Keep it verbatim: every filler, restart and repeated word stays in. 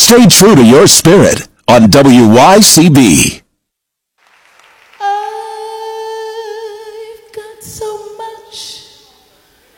Stay true to your spirit on W Y C B.